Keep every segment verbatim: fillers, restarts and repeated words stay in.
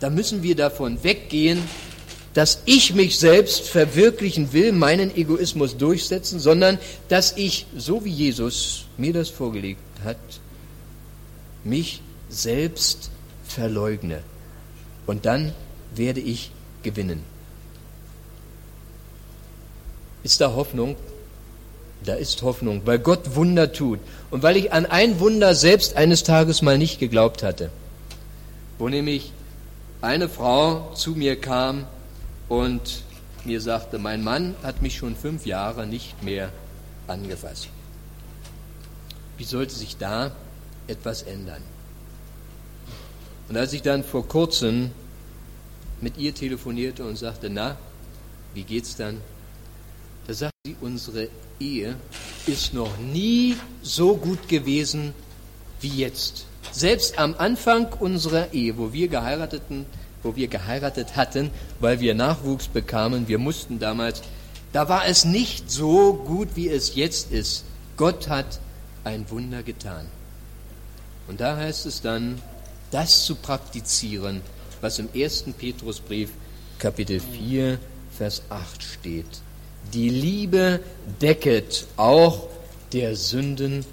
da müssen wir davon weggehen, dass ich mich selbst verwirklichen will, meinen Egoismus durchsetzen, sondern dass ich, so wie Jesus mir das vorgelegt hat, mich selbst verleugne. Und dann werde ich gewinnen. Ist da Hoffnung? Da ist Hoffnung, weil Gott Wunder tut. Und weil ich an ein Wunder selbst eines Tages mal nicht geglaubt hatte. Wo nämlich eine Frau zu mir kam und mir sagte, mein Mann hat mich schon fünf Jahre nicht mehr angefasst. Wie sollte sich da etwas ändern? Und als ich dann vor kurzem mit ihr telefonierte und sagte, na, wie geht's dann? Da sagte sie, unsere Ehe ist noch nie so gut gewesen wie jetzt. Selbst am Anfang unserer Ehe, wo wir geheirateten, wo wir geheiratet hatten, weil wir Nachwuchs bekamen, wir mussten damals, da war es nicht so gut, wie es jetzt ist. Gott hat ein Wunder getan. Und da heißt es dann, das zu praktizieren, was im ersten Petrusbrief, Kapitel vier, Vers acht steht. Die Liebe decket auch der Sündenmenge.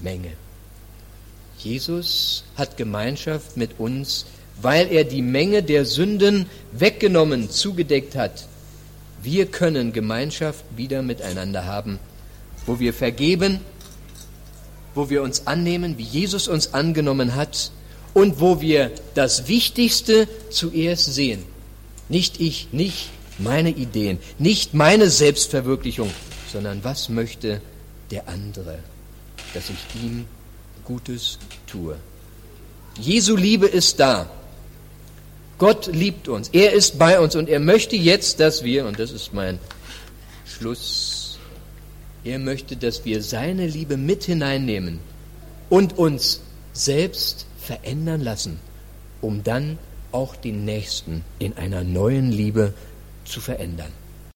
Jesus hat Gemeinschaft mit uns, weil er die Menge der Sünden weggenommen, zugedeckt hat. Wir können Gemeinschaft wieder miteinander haben, wo wir vergeben, wo wir uns annehmen, wie Jesus uns angenommen hat und wo wir das Wichtigste zuerst sehen. Nicht ich, nicht meine Ideen, nicht meine Selbstverwirklichung, sondern was möchte der andere, dass ich ihm Gutes tue. Jesu Liebe ist da. Gott liebt uns. Er ist bei uns und er möchte jetzt, dass wir, und das ist mein Schluss, er möchte, dass wir seine Liebe mit hineinnehmen und uns selbst verändern lassen, um dann auch den Nächsten in einer neuen Liebe zu verändern.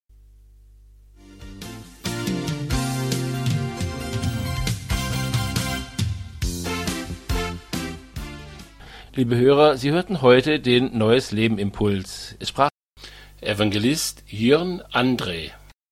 Liebe Hörer, Sie hörten heute den Neues Leben Impuls. Es sprach Evangelist Jörn André.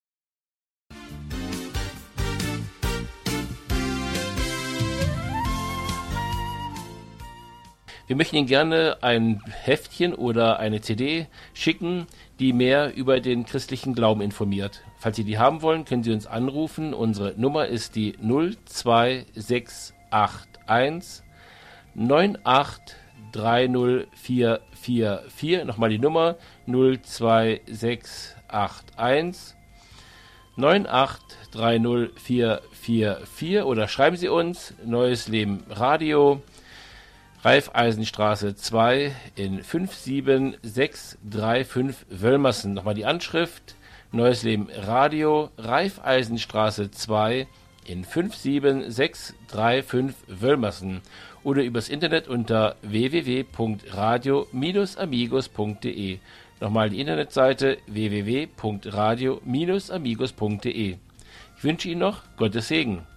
Wir möchten Ihnen gerne ein Heftchen oder eine C D schicken, die mehr über den christlichen Glauben informiert. Falls Sie die haben wollen, können Sie uns anrufen. Unsere Nummer ist die null zwei sechs acht eins neun acht drei null vier vier vier. Nochmal die Nummer null zwei sechs acht eins neun acht drei null vier vier vier oder schreiben Sie uns Neues Leben Radio, Raiffeisenstraße zwei in fünf sieben sechs drei fünf Wölmersen. Nochmal die Anschrift, Neues Leben Radio, Raiffeisenstraße zwei in fünf sieben sechs drei fünf Wölmersen oder übers Internet unter w w w punkt radio Bindestrich amigos punkt de. Nochmal die Internetseite w w w punkt radio Bindestrich amigos punkt de. Ich wünsche Ihnen noch Gottes Segen.